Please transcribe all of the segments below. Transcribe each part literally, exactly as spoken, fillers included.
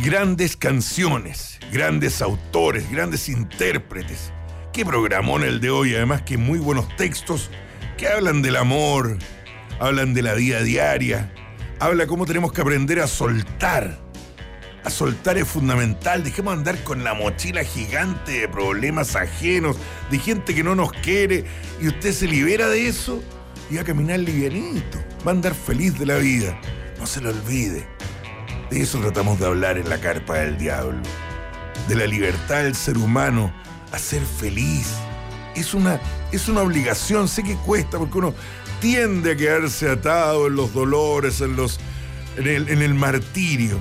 Grandes canciones, grandes autores, grandes intérpretes. Qué programón el de hoy, además que muy buenos textos que hablan del amor, hablan de la vida diaria, habla cómo tenemos que aprender a soltar. A soltar es fundamental, dejemos de andar con la mochila gigante de problemas ajenos, de gente que no nos quiere, y usted se libera de eso y va a caminar livianito, va a andar feliz de la vida, no se lo olvide. De eso tratamos de hablar en la Carpa del Diablo, de la libertad del ser humano a ser feliz. Es una, es una obligación, sé que cuesta porque uno tiende a quedarse atado en los dolores, en, los, en, el, en el martirio.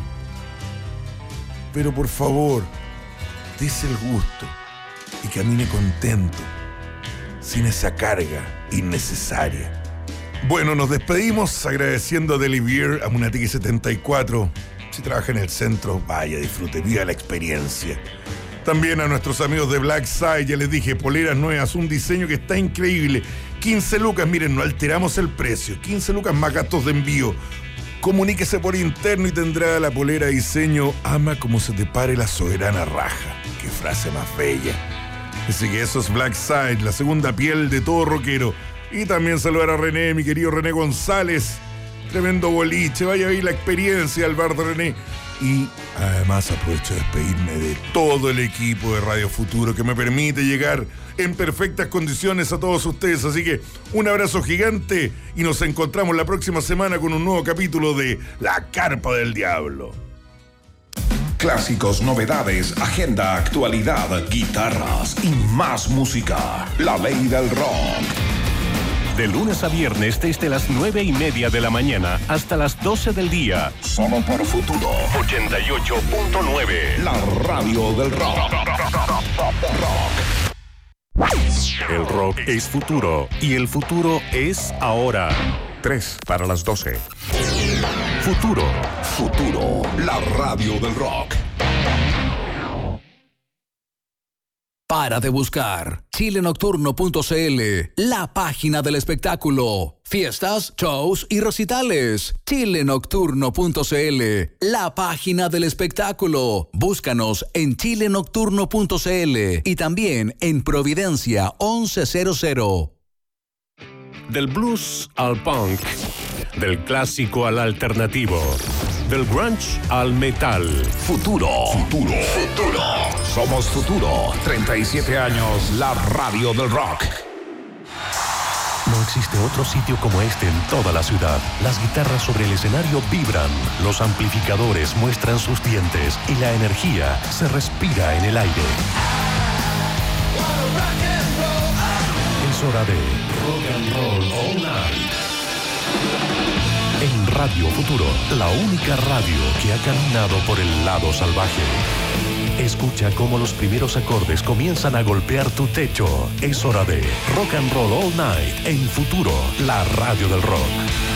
Pero por favor, dése el gusto y camine contento, sin esa carga innecesaria. Bueno, nos despedimos agradeciendo a Delivier, a Munatiki setenta y cuatro. Si trabaja en el centro, vaya, disfrute, viva la experiencia. También a nuestros amigos de Black Side, ya les dije, poleras nuevas, un diseño que está increíble. quince lucas, miren, no alteramos el precio. quince lucas más gastos de envío. Comuníquese por interno y tendrá la polera diseño ama como se te pare la soberana raja. Qué frase más bella. Así que eso es Black Side, la segunda piel de todo rockero. Y también saludar a René, mi querido René González. Tremendo boliche, vaya a ver la experiencia al bar de René. Y además aprovecho de despedirme de todo el equipo de Radio Futuro que me permite llegar en perfectas condiciones a todos ustedes. Así que un abrazo gigante y nos encontramos la próxima semana con un nuevo capítulo de La Carpa del Diablo. Clásicos, novedades, agenda, actualidad, guitarras y más música. La ley del rock. De lunes a viernes desde las nueve y media de la mañana hasta las doce del día. Solo por Futuro. ochenta y ocho punto nueve. La radio del rock. El rock es futuro y el futuro es ahora. Tres para las doce. Futuro. Futuro. La radio del rock. Para de buscar chile nocturno punto c l, la página del espectáculo. Fiestas, shows y recitales. chile nocturno punto c l, la página del espectáculo. Búscanos en chile nocturno punto c l y también en Providencia once cero cero. Del blues al punk, del clásico al alternativo, del grunge al metal. Futuro. Futuro. Futuro. Somos Futuro. treinta y siete años, la radio del rock. No existe otro sitio como este en toda la ciudad. Las guitarras sobre el escenario vibran, los amplificadores muestran sus dientes y la energía se respira en el aire. Es hora de Rock and Roll All Night. En Radio Futuro, la única radio que ha caminado por el lado salvaje. Escucha cómo los primeros acordes comienzan a golpear tu techo. Es hora de Rock and Roll All Night en Futuro, la radio del rock.